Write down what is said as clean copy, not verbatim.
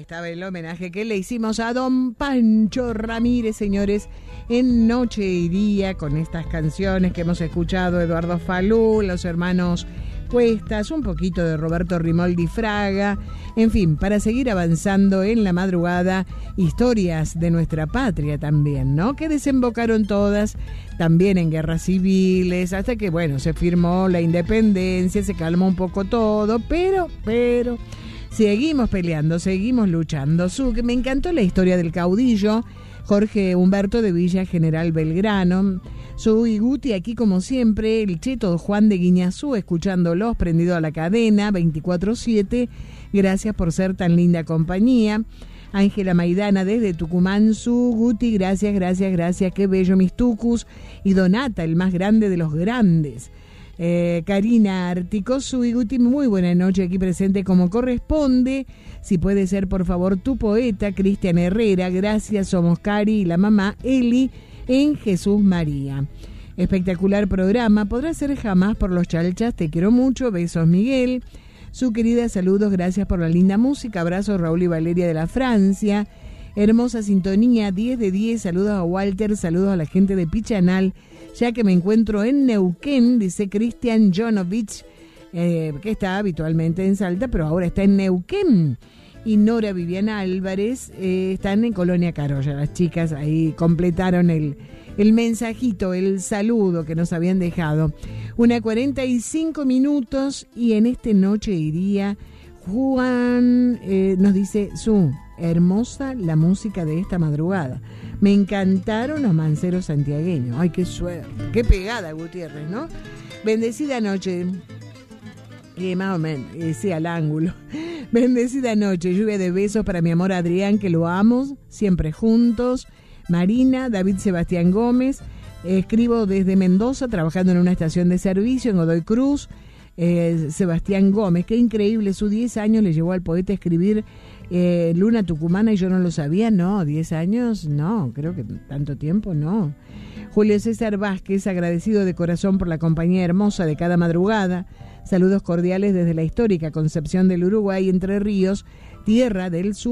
estaba el homenaje que le hicimos a don Pancho Ramírez, señores, en Noche y Día, con estas canciones que hemos escuchado, Eduardo Falú, los hermanos Cuestas, un poquito de Roberto Rimoldi Fraga, en fin, para seguir avanzando en la madrugada, historias de nuestra patria también, ¿no? Que desembocaron todas también en guerras civiles, hasta que, bueno, se firmó la independencia, se calmó un poco todo, pero seguimos peleando, seguimos luchando. Me encantó la historia del caudillo Jorge Humberto de Villa General Belgrano. Soy Guti, aquí como siempre, el cheto Juan de Guiñazú, escuchándolos, prendido a la cadena, 24/7. Gracias por ser tan linda compañía. Ángela Maidana desde Tucumán, su Guti, gracias, qué bello mis tucus. Y Donata, el más grande de los grandes. Karina Articosu y Guti, muy buena noche, aquí presente como corresponde. Si puede ser, por favor, tu poeta, Cristian Herrera. Gracias, somos Cari y la mamá Eli en Jesús María. Espectacular programa, podrá ser jamás por los chalchas, te quiero mucho, besos Miguel. Su querida, saludos, gracias por la linda música, abrazos Raúl y Valeria de la Francia. Hermosa sintonía, 10 de 10, saludos a Walter, saludos a la gente de Pichanal, ya que me encuentro en Neuquén, dice Cristian Jonovich, que está habitualmente en Salta, pero ahora está en Neuquén. Y Nora Viviana Álvarez están en Colonia Carolla. Las chicas ahí completaron el mensajito, el saludo que nos habían dejado. 1:45 y en este Noche y Día, Juan nos dice, hermosa la música de esta madrugada. Me encantaron los manceros santiagueños. Ay, qué suerte, qué pegada, Gutiérrez, ¿no? Bendecida noche. Más o menos, sí, al ángulo. Bendecida noche, lluvia de besos para mi amor Adrián, que lo amo, siempre juntos. Marina, David Sebastián Gómez, escribo desde Mendoza, trabajando en una estación de servicio en Godoy Cruz. Sebastián Gómez, qué increíble, sus 10 años le llevó al poeta a escribir Luna Tucumana y yo no lo sabía. No, 10 años, no, creo que tanto tiempo, no. Julio César Vázquez, agradecido de corazón por la compañía hermosa de cada madrugada. Saludos cordiales desde la histórica Concepción del Uruguay, Entre Ríos, tierra del sur.